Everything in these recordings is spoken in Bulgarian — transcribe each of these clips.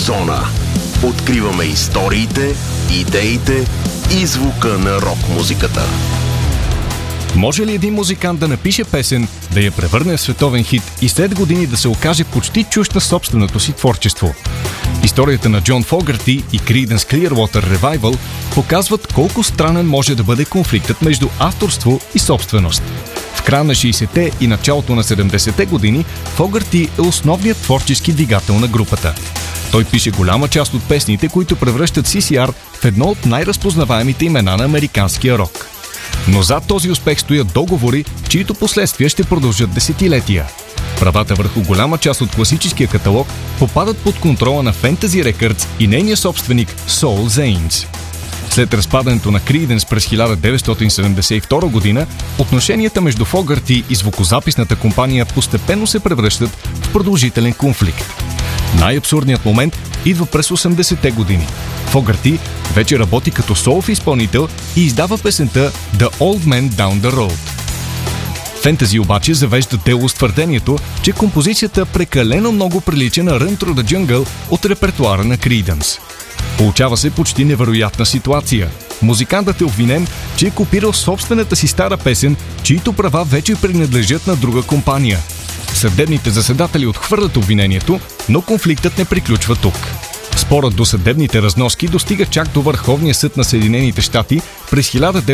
Зона. Откриваме историите, идеите и звука на рок-музиката. Може ли един музикант да напише песен, да я превърне в световен хит и след години да се окаже почти чужд на собственото си творчество? Историята на Джон Фогърти и Creedence Clearwater Revival показват колко странен може да бъде конфликтът между авторство и собственост. В края на 60-те и началото на 70-те години Фогърти е основният творчески двигател на групата. Той пише голяма част от песните, които превръщат CCR в едно от най-разпознаваемите имена на американския рок. Но зад този успех стоят договори, чието последствия ще продължат десетилетия. Правата върху голяма част от класическия каталог попадат под контрола на Fantasy Records и нейния собственик Saul Zaentz. След разпадането на Creedence през 1972 година, отношенията между Фогърти и звукозаписната компания постепенно се превръщат в продължителен конфликт. Най-абсурдният момент идва през 80-те години. Фогърти вече работи като солов изпълнител и издава песента The Old Man Down the Road. Fantasy обаче завежда дело с твърдението, че композицията прекалено много прилича на Run Through the Jungle от репертуара на Creedence. Получава се почти невероятна ситуация. Музикантът е обвинен, че е копирал собствената си стара песен, чието права вече принадлежат на друга компания. Съдебните заседатели отхвърлят обвинението, но конфликтът не приключва тук. Спорът до съдебните разноски достига чак до Върховния съд на Съединените щати през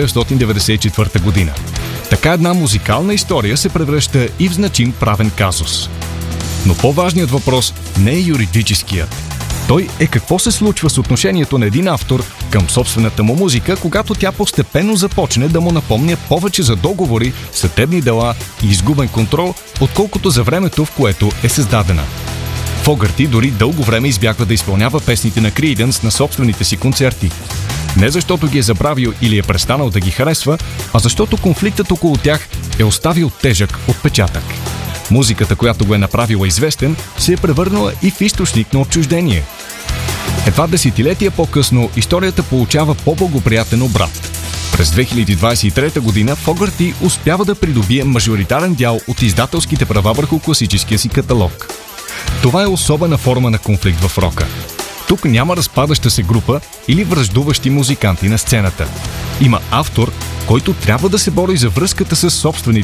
1994 година. Така една музикална история се превръща и в значим правен казус. Но по-важният въпрос не е юридическият. Той е какво се случва с отношението на един автор към собствената му музика, когато тя постепенно започне да му напомня повече за договори, съдебни дела и изгубен контрол, отколкото за времето, в което е създадена. Фогърти дори дълго време избягва да изпълнява песните на Creedence на собствените си концерти. Не защото ги е забравил или е престанал да ги харесва, а защото конфликтът около тях е оставил тежък отпечатък. Музиката, която го е направила известен, се е превърнала и в източник на отчуждение. Едва десетилетия по-късно историята получава по-благоприятен обрат. През 2023 година Фогърти успява да придобие мажоритарен дял от издателските права върху класическия си каталог. Това е особена форма на конфликт в рока. Тук няма разпадаща се група или враждуващи музиканти на сцената. Има автор, който трябва да се бори за връзката с собствените